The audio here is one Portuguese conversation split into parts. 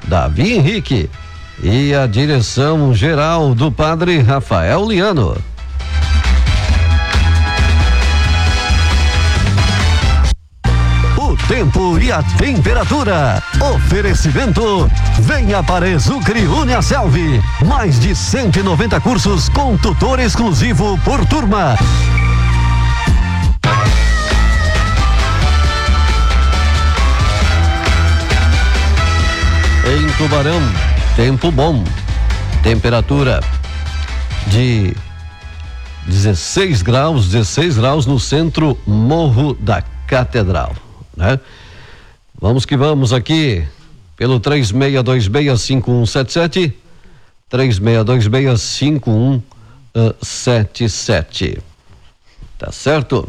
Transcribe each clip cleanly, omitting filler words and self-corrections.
Davi Henrique e a direção geral do padre Rafael Liano. O tempo e a temperatura. Oferecimento. Venha para Exucre Uniaselv. Mais de 190 cursos com tutor exclusivo por turma. Em Tubarão, tempo bom, temperatura de 16 graus no centro Morro da Catedral, né? Vamos que vamos aqui pelo 36265177, 36265177, tá certo?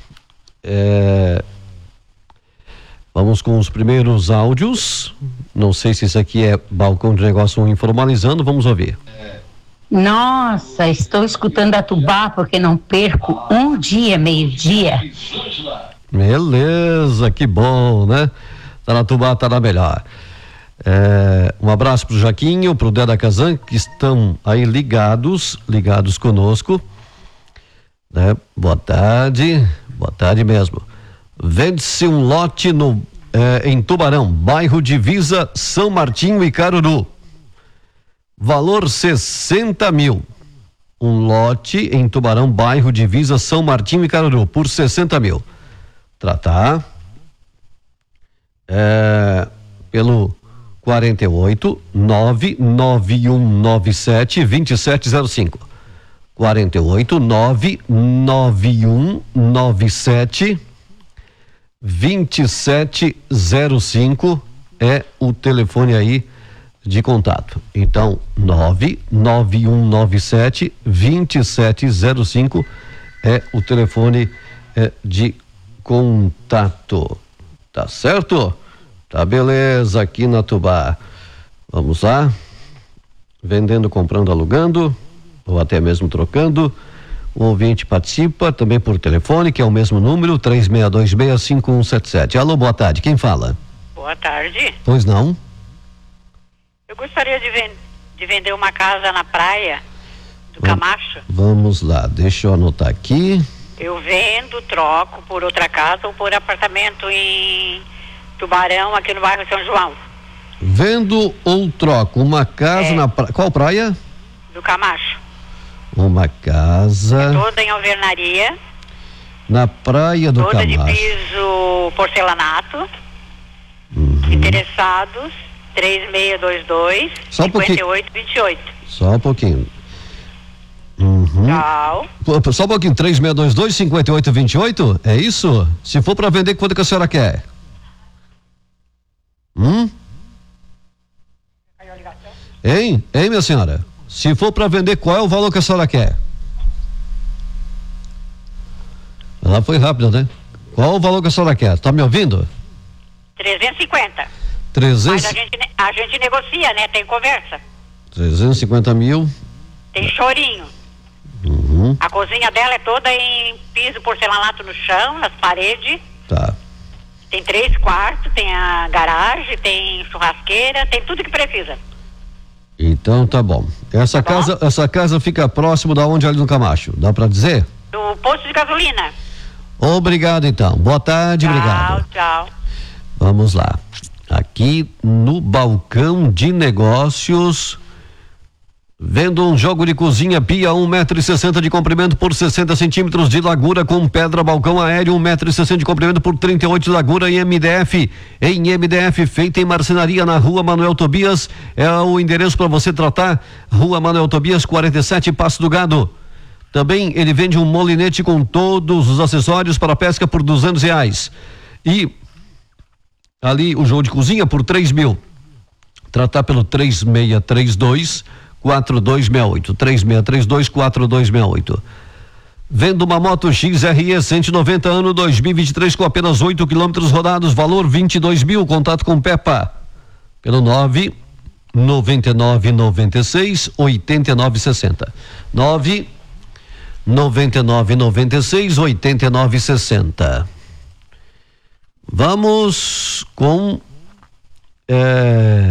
Vamos com os primeiros áudios. Não sei se isso aqui é balcão de negócio informalizando, vamos ouvir. Nossa, estou escutando a Tubá porque não perco um dia, meio-dia. Beleza, que bom, né? Tá na Tubá, tá na melhor. Um abraço pro Jaquinho, pro Deda Kazan, que estão aí ligados conosco, né? Boa tarde mesmo. Vende-se um lote em Tubarão, bairro Divisa, São Martinho e Caruru. Valor 60 mil. Um lote em Tubarão, bairro Divisa, São Martinho e Caruru, por 60 mil. Tratar pelo 48 99197 2705. 48 99197 2705 é o telefone aí de contato. Então, 99197 2705 é o telefone de contato. Tá certo? Tá beleza aqui na Tubá. Vamos lá. Vendendo, comprando, alugando, ou até mesmo trocando. O ouvinte participa também por telefone, que é o mesmo número, 36265177. Alô, boa tarde, quem fala? Boa tarde. Pois não? Eu gostaria de vender uma casa na praia do Camacho. Vamos lá, deixa eu anotar aqui. Eu vendo, troco por outra casa ou por apartamento em Tubarão, aqui no bairro São João. Vendo ou troco uma casa na praia. Qual praia? Do Camacho. Uma casa. Toda em alvenaria. Na praia do Camacho. Toda de piso porcelanato. Interessados, 3622 5828. Só um pouquinho. Tchau. Só um pouquinho, 3622 5828? É isso? Se for para vender, quanto que a senhora quer? Hein, minha senhora? Se for para vender, qual é o valor que a senhora quer? Ela foi rápida, né? Qual é o valor que a senhora quer? Tá me ouvindo? 350. 300... Mas a gente negocia, né? Tem conversa. 350 mil. Tem chorinho. A cozinha dela é toda em piso porcelanato no chão, nas paredes. Tá. Tem 3 quartos, tem a garagem, tem churrasqueira, tem tudo que precisa. Então tá bom. Essa casa fica próximo da onde ali no Camacho, dá pra dizer? Do posto de gasolina. Obrigado então. Boa tarde, obrigado. Tchau. Vamos lá. Aqui no balcão de negócios, vendo um jogo de cozinha pia 1,60 m de comprimento por 60 centímetros de largura com pedra balcão aéreo 1,60 m de comprimento por 38 de largura em MDF. Em MDF, feita em marcenaria na Rua Manuel Tobias, é o endereço para você tratar. Rua Manuel Tobias 47, Passo do Gado. Também ele vende um molinete com todos os acessórios para pesca por R$200. E ali o jogo de cozinha por 3 mil. Tratar pelo 3632 4268, 3632 4268. Vendo uma moto XRE 190 ano 2023 com apenas 8 quilômetros rodados, valor 22 mil. Contato com Pepa pelo 99996 8960. 99996 8960. Vamos com